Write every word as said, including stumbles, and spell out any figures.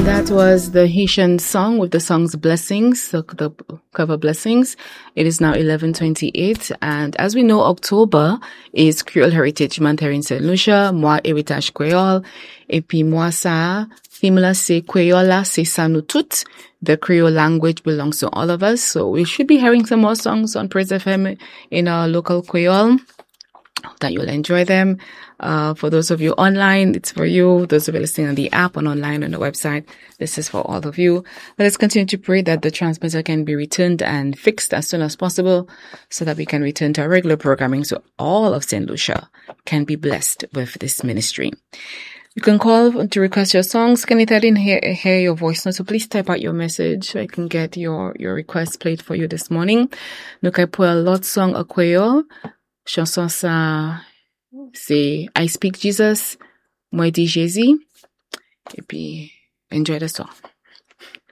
That was the Haitian song with the song's Blessings, the, the cover Blessings. It is now eleven twenty-eight, and as we know, October is Creole Heritage Month here in Saint Lucia, Moi Héritage Creole, et puis moi ça, theme là c'est Creole là, c'est ça nous toutes. The Creole language belongs to all of us, so we should be hearing some more songs on Praise F M in our local Creole. That you'll enjoy them. Uh, for those of you online, it's for you. Those of you listening on the app and online on the website, this is for all of you. Let us continue to pray that the transmitter can be returned and fixed as soon as possible so that we can return to our regular programming so all of Saint Lucia can be blessed with this ministry. You can call to request your songs. Can I didn't hear, hear your voice note? So please type out your message so I can get your, your request played for you this morning. Nous avons pour l'autre song à Creole. Chanson ça, c'est I Speak Jesus, Moi dit Jésus. Et puis, enjoy the song.